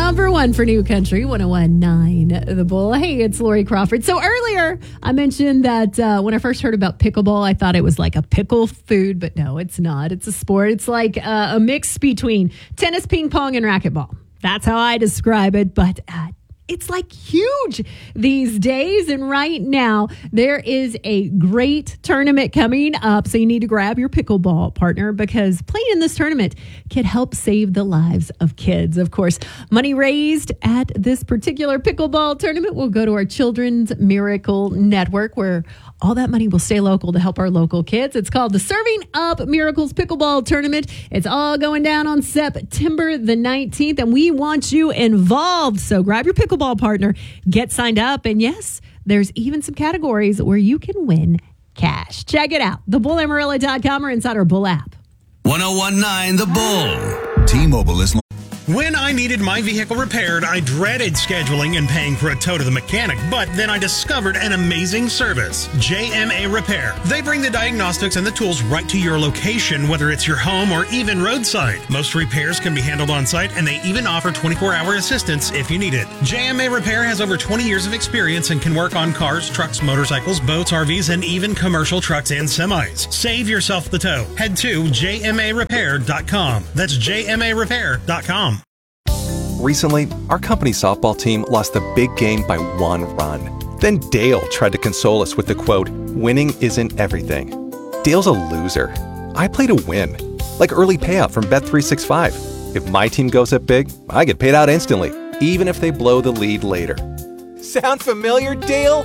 number one for New Country, 101.9 The Bull. Hey, it's Lori Crawford. So earlier, I mentioned that when I first heard about pickleball, I thought it was like a pickle food, but no, it's not. It's a sport. It's like a mix between tennis, ping pong, and racquetball. That's how I describe it, but it's like huge these days. And right now, there is a great tournament coming up. So you need to grab your pickleball partner because playing in this tournament can help save the lives of kids. Of course, money raised at this particular pickleball tournament will go to our Children's Miracle Network, where all that money will stay local to help our local kids. It's called the Serving Up Miracles Pickleball Tournament. It's all going down on September the 19th, and we want you involved. So grab your pickleball partner, get signed up, and yes, there's even some categories where you can win cash. Check it out, thebullamorilla.com or inside our Bull app. 101.9 The Bull. T-Mobile is... When I needed my vehicle repaired, I dreaded scheduling and paying for a tow to the mechanic, but then I discovered an amazing service, JMA Repair. They bring the diagnostics and the tools right to your location, whether it's your home or even roadside. Most repairs can be handled on site, and they even offer 24-hour assistance if you need it. JMA Repair has over 20 years of experience and can work on cars, trucks, motorcycles, boats, RVs, and even commercial trucks and semis. Save yourself the tow. Head to jmarepair.com. That's jmarepair.com. Recently, our company softball team lost the big game by 1 run. Then Dale tried to console us with the quote, "Winning isn't everything." Dale's a loser. I play to win. Like early payout from Bet365. If my team goes up big, I get paid out instantly, even if they blow the lead later. Sound familiar, Dale?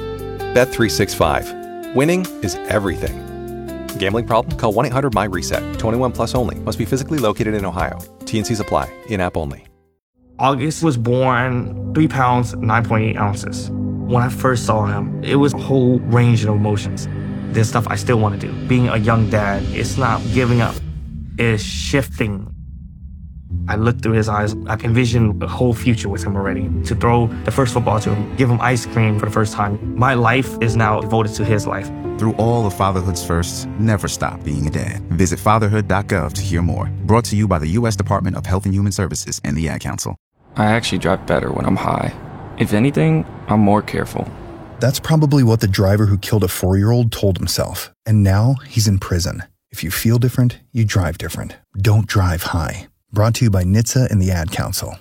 Bet365. Winning is everything. Gambling problem? Call 1-800-MY-RESET. 21 plus only. Must be physically located in Ohio. T&Cs apply. In-app only. August was born 3 pounds, 9.8 ounces. When I first saw him, it was a whole range of emotions. There's stuff I still want to do. Being a young dad, it's not giving up. It's shifting. I looked through his eyes. I can envision a whole future with him already. To throw the first football to him, give him ice cream for the first time. My life is now devoted to his life. Through all of fatherhood's firsts, never stop being a dad. Visit fatherhood.gov to hear more. Brought to you by the U.S. Department of Health and Human Services and the Ad Council. I actually drive better when I'm high. If anything, I'm more careful. That's probably what the driver who killed a 4-year-old told himself. And now he's in prison. If you feel different, you drive different. Don't drive high. Brought to you by NHTSA and the Ad Council.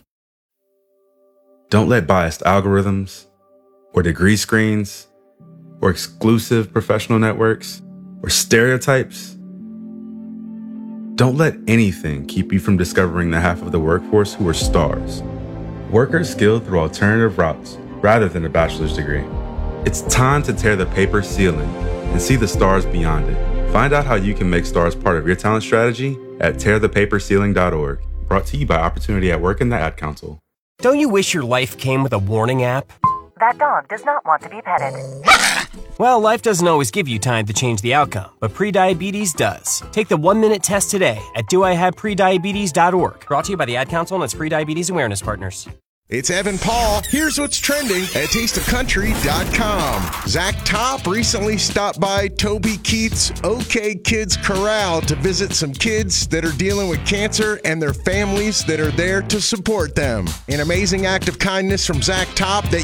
Don't let biased algorithms or degree screens or exclusive professional networks or stereotypes. Don't let anything keep you from discovering the half of the workforce who are stars. Workers skilled through alternative routes rather than a bachelor's degree. It's time to tear the paper ceiling and see the stars beyond it. Find out how you can make stars part of your talent strategy at tearthepaperceiling.org. Brought to you by Opportunity at Work and the Ad Council. Don't you wish your life came with a warning app? That dog does not want to be petted. Well, life doesn't always give you time to change the outcome, but prediabetes does. Take the 1-minute test today at doihaveprediabetes.org. Brought to you by the Ad Council and its prediabetes awareness partners. It's Evan Paul. Here's what's trending at tasteofcountry.com. Zach Top recently stopped by Toby Keith's OK Kids Corral to visit some kids that are dealing with cancer and their families that are there to support them. An amazing act of kindness from Zach Top that